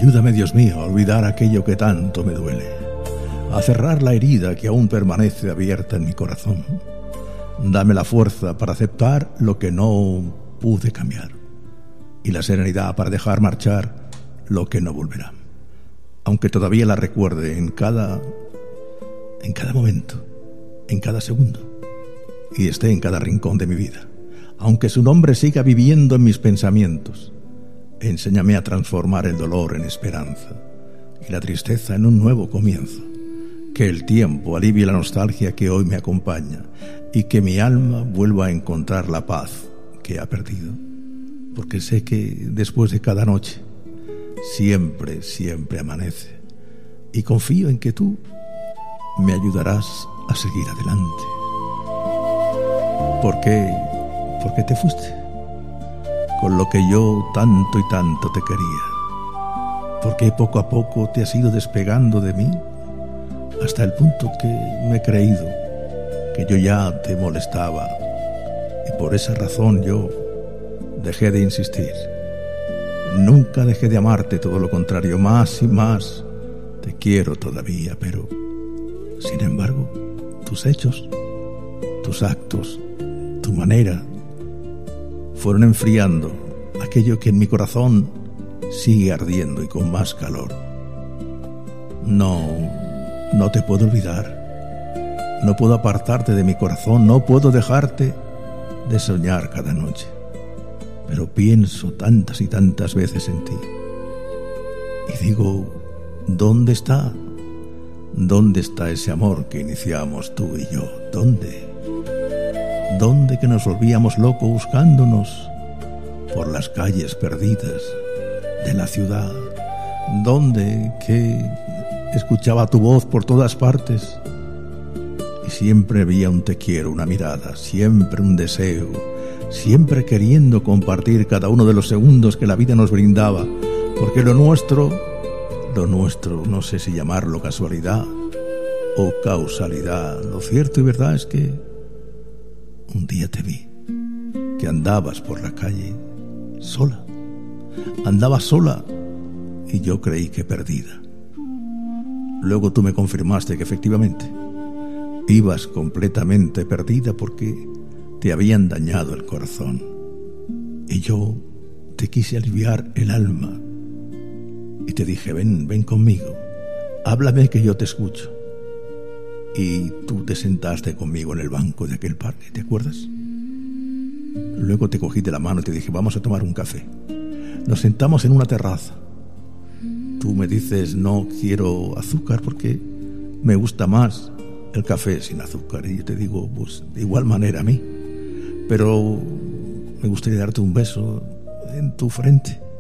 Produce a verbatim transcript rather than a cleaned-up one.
Ayúdame, Dios mío, a olvidar aquello que tanto me duele, a cerrar la herida que aún permanece abierta en mi corazón. Dame la fuerza para aceptar lo que no pude cambiar y la serenidad para dejar marchar lo que no volverá, aunque todavía la recuerde en cada, en cada momento, en cada segundo, y esté en cada rincón de mi vida. Aunque su nombre siga viviendo en mis pensamientos, enséñame a transformar el dolor en esperanza y la tristeza en un nuevo comienzo. Que el tiempo alivie la nostalgia que hoy me acompaña y que mi alma vuelva a encontrar la paz que ha perdido. Porque sé que después de cada noche siempre, siempre amanece, y confío en que tú me ayudarás a seguir adelante. ¿Por qué? ¿Por qué te fuiste? Con lo que yo tanto y tanto te quería. ¿Por qué poco a poco te has ido despegando de mí? Hasta el punto que me he creído que yo ya te molestaba, y por esa razón yo dejé de insistir. Nunca dejé de amarte, todo lo contrario, más y más te quiero todavía, pero sin embargo, tus hechos, tus actos, tu manera fueron enfriando aquello que en mi corazón sigue ardiendo y con más calor. No, no te puedo olvidar. No puedo apartarte de mi corazón, no puedo dejarte de soñar cada noche. Pero pienso tantas y tantas veces en ti. Y digo, ¿dónde está? ¿Dónde está ese amor que iniciamos tú y yo? ¿Dónde? ¿Dónde que nos volvíamos locos buscándonos por las calles perdidas de la ciudad? ¿Dónde que escuchaba tu voz por todas partes? Y siempre había un te quiero, una mirada, siempre un deseo, siempre queriendo compartir cada uno de los segundos que la vida nos brindaba, porque lo nuestro, lo nuestro, no sé si llamarlo casualidad o causalidad, lo cierto y verdad es que un día te vi, que andabas por la calle sola, andabas sola y yo creí que perdida. Luego tú me confirmaste que efectivamente ibas completamente perdida porque te habían dañado el corazón. Y yo te quise aliviar el alma y te dije, ven, ven conmigo, háblame que yo te escucho. Y tú te sentaste conmigo en el banco de aquel parque, ¿te acuerdas? Luego te cogí de la mano y te dije, vamos a tomar un café. Nos sentamos en una terraza. Tú me dices, no quiero azúcar porque me gusta más el café sin azúcar. Y yo te digo, pues de igual manera a mí. Pero me gustaría darte un beso en tu frente.